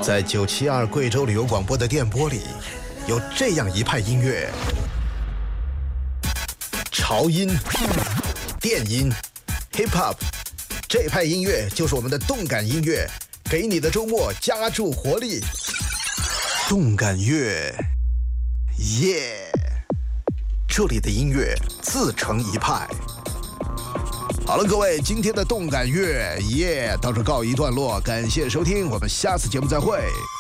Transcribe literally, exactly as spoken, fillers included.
在九七二贵州旅游广播的电波里，有这样一派音乐：潮音、电音、hip hop， 这派音乐就是我们的动感音乐，给你的周末加注活力。动感乐，耶！这里的音乐自成一派。好了，各位，今天的动感乐耶到这告一段落，感谢收听，我们下次节目再会。